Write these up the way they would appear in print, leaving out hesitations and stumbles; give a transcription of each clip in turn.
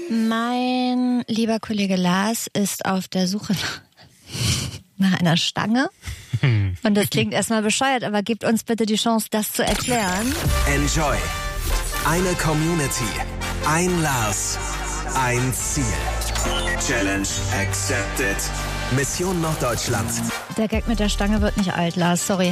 Mein lieber Kollege Lars ist auf der Suche nach einer Stange. Und das klingt erstmal bescheuert, aber gebt uns bitte die Chance, das zu erklären. Enjoy. Eine Community. Ein Lars. Ein Ziel. Challenge accepted. Mission Norddeutschland. Der Gag mit der Stange wird nicht alt, Lars, sorry.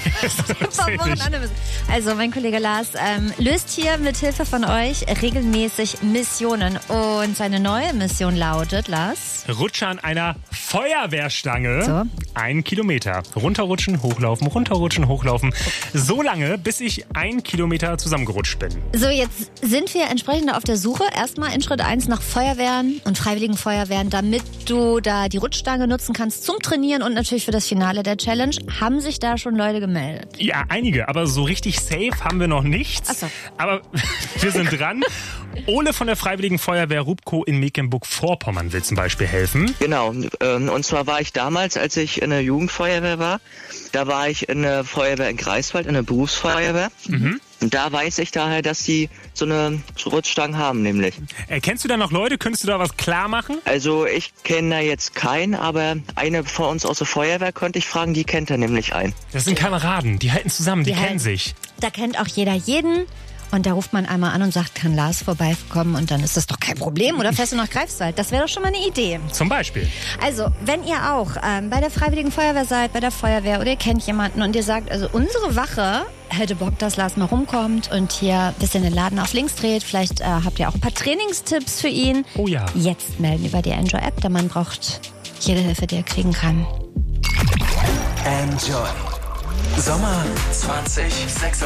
Also, mein Kollege Lars löst hier mit Hilfe von euch regelmäßig Missionen. Und seine neue Mission lautet, Lars? Rutsche an einer Feuerwehrstange. So. 1 Kilometer. Runterrutschen, hochlaufen. So lange, bis ich 1 Kilometer zusammengerutscht bin. So, jetzt sind wir entsprechend auf der Suche. Erstmal in Schritt 1 nach Feuerwehren und Freiwilligen Feuerwehren, damit du da die Rutschstange nutzen kannst zum Trainieren und natürlich für das Finale der Challenge. Haben sich da schon Leute gemeldet? Ja, einige, aber so richtig safe haben wir noch nichts. Ach so. Aber wir sind dran. Ole von der Freiwilligen Feuerwehr Rubkow in Mecklenburg-Vorpommern will zum Beispiel helfen. Genau, und zwar war ich damals, als ich in der Jugendfeuerwehr war, da war ich in der Feuerwehr in Greifswald, in der Berufsfeuerwehr. Mhm. Und da weiß ich daher, dass die so eine Rutschstange haben, nämlich. Kennst du da noch Leute? Könntest du da was klar machen? Also ich kenne da jetzt keinen, aber eine von uns aus der Feuerwehr könnte ich fragen, die kennt da nämlich einen. Das sind Kameraden, die halten zusammen, die kennen sich. Da kennt auch jeder jeden. Und da ruft man einmal an und sagt, kann Lars vorbeikommen? Und dann ist das doch kein Problem. Oder fährst du nach Greifswald? Das wäre doch schon mal eine Idee. Zum Beispiel. Also, wenn ihr auch bei der Freiwilligen Feuerwehr seid, bei der Feuerwehr oder ihr kennt jemanden und ihr sagt, also unsere Wache hätte Bock, dass Lars mal rumkommt und hier ein bisschen den Laden auf links dreht. Vielleicht habt ihr auch ein paar Trainingstipps für ihn. Oh ja. Jetzt melden über die Enjoy-App. Der Mann braucht jede Hilfe, die er kriegen kann. Enjoy. Sommer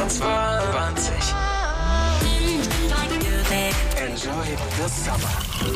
2026. Enjoy the summer.